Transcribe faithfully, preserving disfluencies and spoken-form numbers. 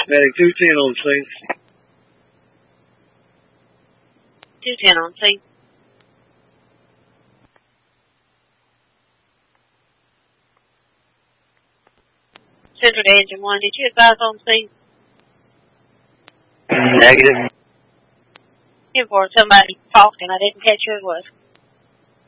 Medic two ten on scene. two ten on scene. Central to Engine one, did you advise on scene? Negative. Ten four, somebody talked and I didn't catch who it was.